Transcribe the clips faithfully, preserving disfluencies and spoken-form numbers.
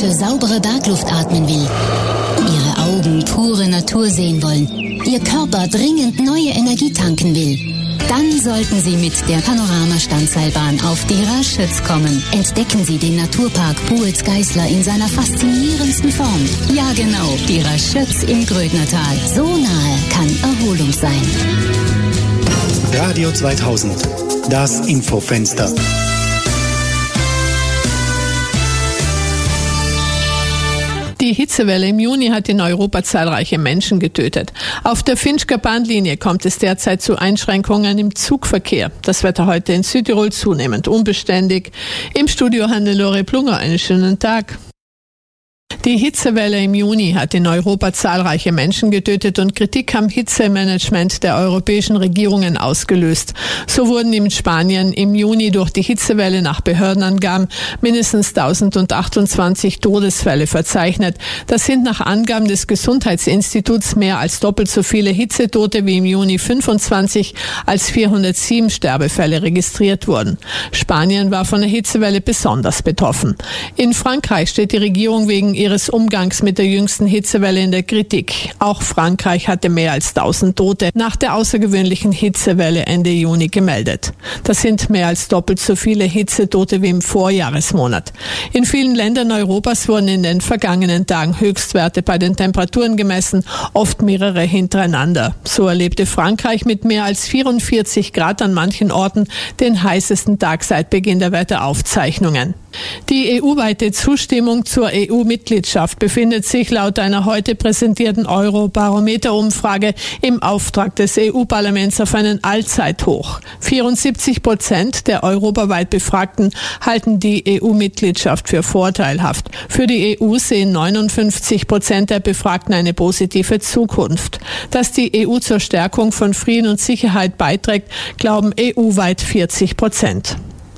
frische, saubere Bergluft atmen will, Ihre Augen pure Natur sehen wollen, Ihr Körper dringend neue Energie tanken will, dann sollten Sie mit der Panorama-Standseilbahn auf die Raschütz kommen. Entdecken Sie den Naturpark Puels-Geißler in seiner faszinierendsten Form. Ja genau, die Raschütz im Grödnertal. So nahe kann Erholung sein. Radio zweitausend, das Infofenster. Die Hitzewelle im Juni hat in Europa zahlreiche Menschen getötet. Auf der Finsker Bahnlinie kommt es derzeit zu Einschränkungen im Zugverkehr. Das Wetter heute in Südtirol zunehmend unbeständig. Im Studio Hannelore Plunger, einen schönen Tag. Die Hitzewelle im Juni hat in Europa zahlreiche Menschen getötet und Kritik am Hitzemanagement der europäischen Regierungen ausgelöst. So wurden in Spanien im Juni durch die Hitzewelle nach Behördenangaben mindestens eintausendachtundzwanzig Todesfälle verzeichnet. Das sind nach Angaben des Gesundheitsinstituts mehr als doppelt so viele Hitzetote wie im Juni fünfundzwanzig, als vierhundertsieben Sterbefälle registriert wurden. Spanien war von der Hitzewelle besonders betroffen. In Frankreich steht die Regierung wegen ihres Umgangs mit der jüngsten Hitzewelle in der Kritik. Auch Frankreich hatte mehr als tausend Tote nach der außergewöhnlichen Hitzewelle Ende Juni gemeldet. Das sind mehr als doppelt so viele Hitzetote wie im Vorjahresmonat. In vielen Ländern Europas wurden in den vergangenen Tagen Höchstwerte bei den Temperaturen gemessen, oft mehrere hintereinander. So erlebte Frankreich mit mehr als vierundvierzig Grad an manchen Orten den heißesten Tag seit Beginn der Wetteraufzeichnungen. Die E U-weite Zustimmung zur E U-Mitgliedschaft befindet sich laut einer heute präsentierten Eurobarometer-Umfrage im Auftrag des E U-Parlaments auf einen Allzeithoch. vierundsiebzig Prozent der europaweit Befragten halten die E U-Mitgliedschaft für vorteilhaft. Für die E U sehen neunundfünfzig Prozent der Befragten eine positive Zukunft. Dass die E U zur Stärkung von Frieden und Sicherheit beiträgt, glauben E U-weit vierzig Prozent.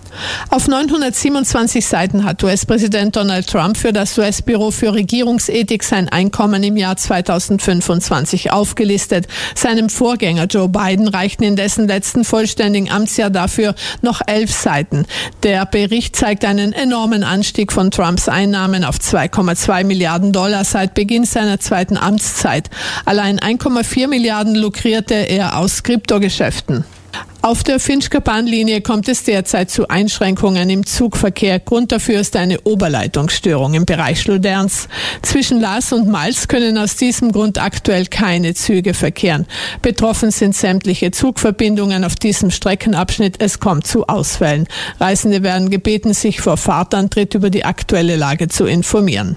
Auf neunhundertsiebenundzwanzig Seiten hat U S-Präsident Donald Trump für das U S-Büro für Regierungsethik sein Einkommen im Jahr zweitausendfünfundzwanzig aufgelistet. Seinem Vorgänger Joe Biden reichten in dessen letzten vollständigen Amtsjahr dafür noch elf Seiten. Der Bericht zeigt einen enormen Anstieg von Trumps Einnahmen auf zwei Komma zwei Milliarden Dollar seit Beginn seiner zweiten Amtszeit. Allein ein Komma vier Milliarden lukrierte er aus Kryptogeschäften. Auf der Finsker Bahnlinie kommt es derzeit zu Einschränkungen im Zugverkehr. Grund dafür ist eine Oberleitungsstörung im Bereich Schluderns. Zwischen Lars und Mals können aus diesem Grund aktuell keine Züge verkehren. Betroffen sind sämtliche Zugverbindungen auf diesem Streckenabschnitt. Es kommt zu Ausfällen. Reisende werden gebeten, sich vor Fahrtantritt über die aktuelle Lage zu informieren.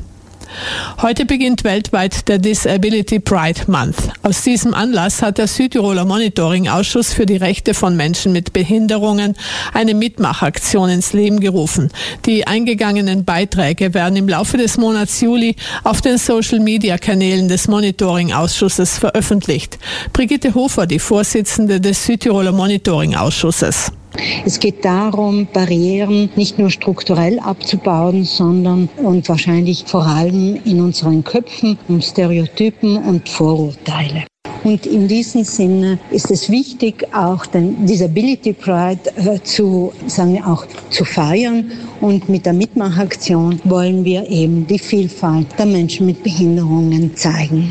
Heute beginnt weltweit der Disability Pride Month. Aus diesem Anlass hat der Südtiroler Monitoring-Ausschuss für die Rechte von Menschen mit Behinderungen eine Mitmachaktion ins Leben gerufen. Die eingegangenen Beiträge werden im Laufe des Monats Juli auf den Social-Media-Kanälen des Monitoring-Ausschusses veröffentlicht. Brigitte Hofer, die Vorsitzende des Südtiroler Monitoring-Ausschusses. Es geht darum, Barrieren nicht nur strukturell abzubauen, sondern und wahrscheinlich vor allem in unseren Köpfen um Stereotypen und Vorurteile. Und in diesem Sinne ist es wichtig, auch den Disability Pride äh, zu, sagen wir auch, zu feiern. Und mit der Mitmachaktion wollen wir eben die Vielfalt der Menschen mit Behinderungen zeigen.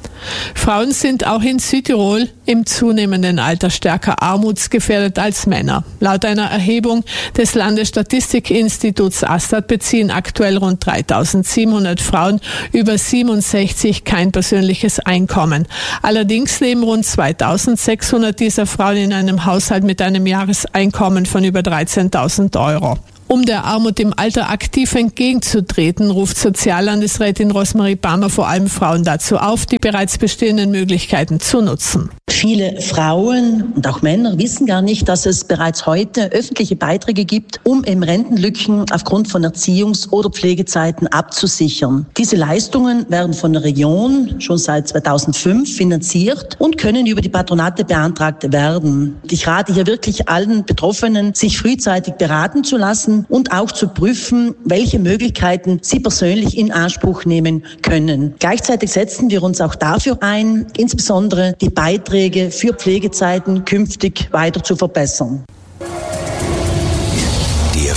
Frauen sind auch in Südtirol im zunehmenden Alter stärker armutsgefährdet als Männer. Laut einer Erhebung des Landesstatistikinstituts Astat beziehen aktuell rund dreitausendsiebenhundert Frauen über siebenundsechzig kein persönliches Einkommen. Allerdings leben rund zweitausendsechshundert dieser Frauen in einem Haushalt mit einem Jahreseinkommen von über dreizehntausend Euro. Um der Armut im Alter aktiv entgegenzutreten, ruft Soziallandesrätin Rosemarie Bammer vor allem Frauen dazu auf, die bereits bestehenden Möglichkeiten zu nutzen. Viele Frauen und auch Männer wissen gar nicht, dass es bereits heute öffentliche Beiträge gibt, um eben Rentenlücken aufgrund von Erziehungs- oder Pflegezeiten abzusichern. Diese Leistungen werden von der Region schon seit zweitausendfünf finanziert und können über die Patronate beantragt werden. Ich rate hier wirklich allen Betroffenen, sich frühzeitig beraten zu lassen und auch zu prüfen, welche Möglichkeiten sie persönlich in Anspruch nehmen können. Gleichzeitig setzen wir uns auch dafür ein, insbesondere die Beiträge für Pflegezeiten künftig weiter zu verbessern. Der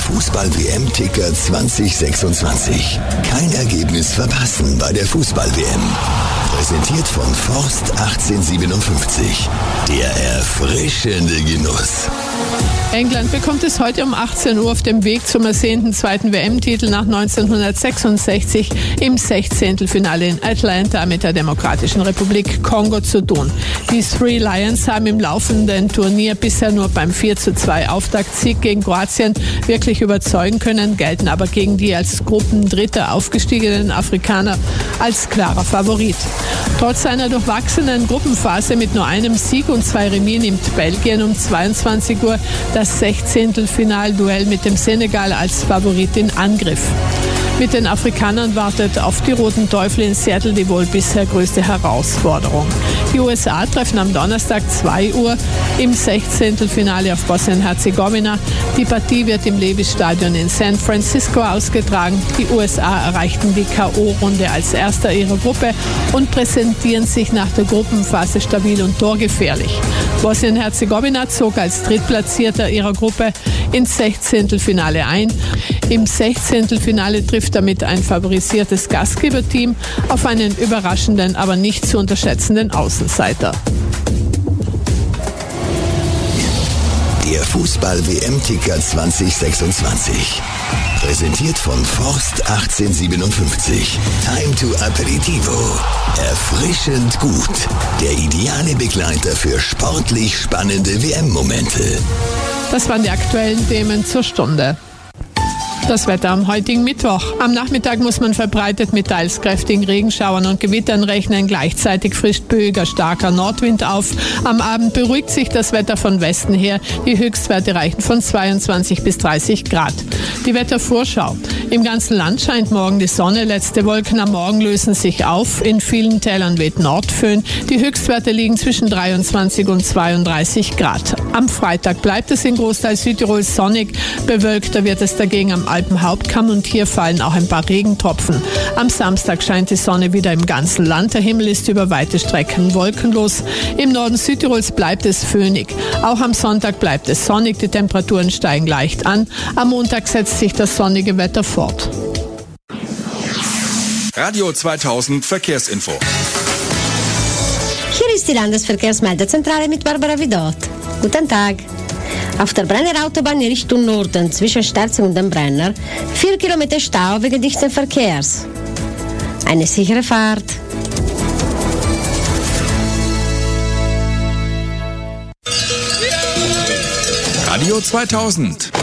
Fußball-W M-Ticker zwanzig sechsundzwanzig. Kein Ergebnis verpassen bei der Fußball-W M. Präsentiert von Forst achtzehnhundertsiebenundfünfzig. Der erfrischende Genuss. England bekommt es heute um achtzehn Uhr auf dem Weg zum ersehnten zweiten W M-Titel nach neunzehnhundertsechsundsechzig im Sechzehntelfinale in Atlanta mit der Demokratischen Republik Kongo zu tun. Die Three Lions haben im laufenden Turnier bisher nur beim vier zu zwei Auftaktsieg gegen Kroatien wirklich überzeugen können, gelten aber gegen die als Gruppendritter aufgestiegenen Afrikaner als klarer Favorit. Trotz einer durchwachsenen Gruppenphase mit nur einem Sieg und zwei Remis nimmt Belgien um zweiundzwanzig Uhr das Sechzehntelfinalduell mit dem Senegal als Favorit in Angriff. Mit den Afrikanern wartet auf die Roten Teufel in Seattle die wohl bisher größte Herausforderung. Die U S A treffen am Donnerstag zwei Uhr im Sechzehntelfinale auf Bosnien-Herzegowina. Die Partie wird im Levi's-Stadion in San Francisco ausgetragen. Die U S A erreichten die K O-Runde als erster ihrer Gruppe und präsentieren sich nach der Gruppenphase stabil und torgefährlich. Bosnien-Herzegowina zog als Drittplatzierter ihrer Gruppe ins Sechzehntelfinale ein. Im Sechzehntelfinale trifft damit ein favorisiertes Gastgeberteam auf einen überraschenden, aber nicht zu unterschätzenden Außenseiter. Der Fußball-W M-Ticker zwanzig sechsundzwanzig. Präsentiert von Forst achtzehnhundertsiebenundfünfzig. Time to Aperitivo. Erfrischend gut. Der ideale Begleiter für sportlich spannende W M-Momente. Das waren die aktuellen Themen zur Stunde. Das Wetter am heutigen Mittwoch. Am Nachmittag muss man verbreitet mit teils kräftigen Regenschauern und Gewittern rechnen. Gleichzeitig frischt böiger, starker Nordwind auf. Am Abend beruhigt sich das Wetter von Westen her. Die Höchstwerte reichen von zweiundzwanzig bis dreißig Grad. Die Wettervorschau. Im ganzen Land scheint morgen die Sonne. Letzte Wolken am Morgen lösen sich auf. In vielen Tälern weht Nordföhn. Die Höchstwerte liegen zwischen dreiundzwanzig und zweiunddreißig Grad. Am Freitag bleibt es in Großteil Südtirol sonnig. Bewölkter wird es dagegen am Alpenhauptkamm und hier fallen auch ein paar Regentropfen. Am Samstag scheint die Sonne wieder im ganzen Land. Der Himmel ist über weite Strecken wolkenlos. Im Norden Südtirols bleibt es föhnig. Auch am Sonntag bleibt es sonnig. Die Temperaturen steigen leicht an. Am Montag setzt sich das sonnige Wetter fort. Radio zweitausend Verkehrsinfo. Hier ist die Landesverkehrsmeldezentrale mit Barbara Vidot. Guten Tag. Auf der Brenner Autobahn in Richtung Norden zwischen Sterzing und dem Brenner vier Kilometer Stau wegen dichten Verkehrs. Eine sichere Fahrt. Radio zweitausend.